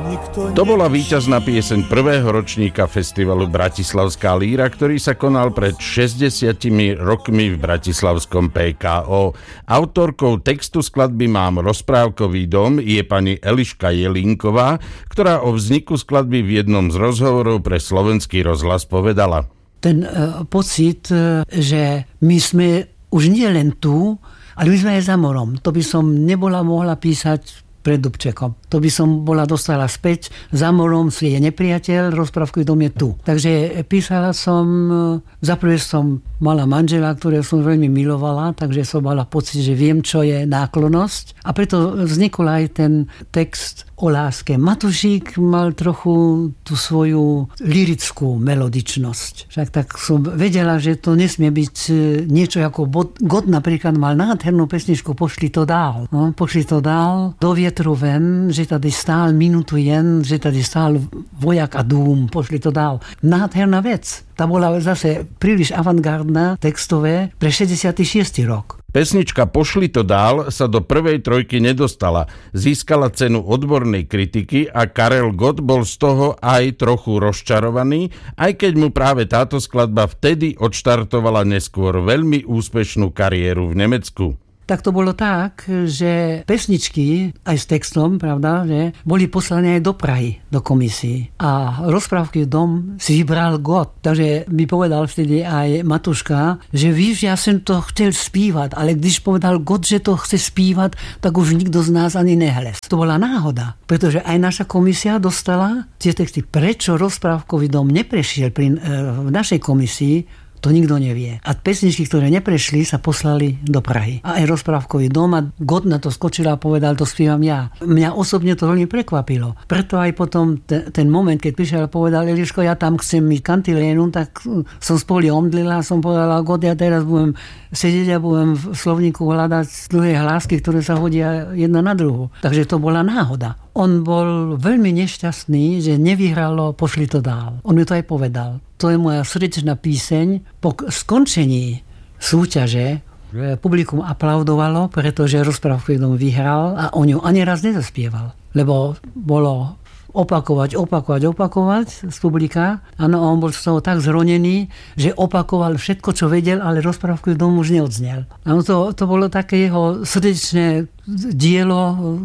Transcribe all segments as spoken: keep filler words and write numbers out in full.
To bola víťazná pieseň prvého ročníka festivalu Bratislavská líra, ktorý sa konal pred šesťdesiatimi rokmi v bratislavskom pé ká ó. Autorkou textu skladby Mám rozprávkový dom je pani Eliška Jelínková, ktorá o vzniku skladby v jednom z rozhovorov pre Slovenský rozhlas povedala. Ten uh, pocit, uh, že my sme už nie len tu, ale my sme aj za morom. To by som nebola mohla písať pred Dubčekom. To by som bola dostala späť. Za morom si je nepriateľ, rozprávkový dom je tu. Takže písala som, za prvé som mala manžela, ktorého som veľmi milovala, takže som mala pocit, že viem, čo je náklonnosť. A preto vznikol aj ten text o láske. Matušík mal trochu tú svoju lirickú melodičnosť. Však tak som vedela, že to nesmie byť niečo ako God napríklad mal nádhernú pesničku Pošli to dál. No, pošli to dál do vietru ven, že tady stál minutu jen, že tady stál vojak a dům, pošli to dál. Nádherná vec. Tá bola zase príliš avantgardná textové pre šesťdesiaty šiesty rok. Pesnička Pošli to dál sa do prvej trojky nedostala. Získala cenu odbornej kritiky a Karel Gott bol z toho aj trochu rozčarovaný, aj keď mu práve táto skladba vtedy odštartovala neskôr veľmi úspešnú kariéru v Nemecku. Tak to bolo tak, že pesničky aj s textom, pravda, že boli poslané aj do Prahy, do komisí. A rozprávky dom si vybral Gott. Takže by povedal vtedy aj Matuška, že víš, ja som to chcel spívať, ale když povedal Gott, že to chce spívať, tak už nikto z nás ani nehlesl. To bola náhoda, pretože aj naša komisia dostala tie texty. Prečo rozprávkový dom neprešiel pri, v našej komisii, to nikto nevie. A pesničky, ktoré neprešli, sa poslali do Prahy. A aj rozprávkový dom a Gott na to skočil a povedal, to spievam ja. Mňa osobne to veľmi prekvapilo. Preto aj potom te, ten moment, keď prišiel a povedal, Eliško, ja tam chcem mít kantilénu, tak som spoli omdlila a som povedala, Gott, ja teraz budem sedieť a budem v slovníku hľadať dlhé hlásky, ktoré sa hodia jedna na druhu. Takže to bola náhoda. On bol veľmi nešťastný, že nevyhralo Pošli to dál. On mi to aj povedal. To je moja srdečná píseň. Po skončení súťaže publikum aplaudovalo, pretože rozprávkový dom vyhral a on ju ani raz nezaspieval. Lebo bolo opakovať, opakovať, opakovať z publika. Áno, on bol z toho tak zronený, že opakoval všetko, čo vedel, ale rozprávkový dom už neodznel. Áno, to, to bolo také jeho srdečné dielo,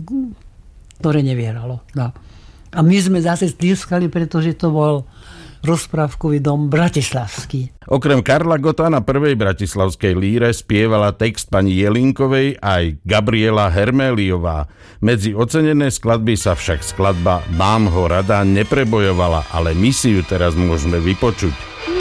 ktoré nevieralo. No. A my sme zase tlieskali, pretože to bol rozprávkový dom bratislavský. Okrem Karla Gotta na prvej bratislavskej líre spievala text pani Jelínkovej aj Gabriela Herméliová. Medzi ocenené skladby sa však skladba Mám ho rada neprebojovala, ale my si ju teraz môžeme vypočuť.